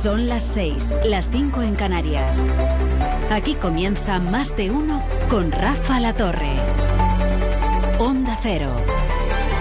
Son las 6, las 5 en Canarias. Aquí comienza Más de Uno con Rafa La Torre. Onda Cero.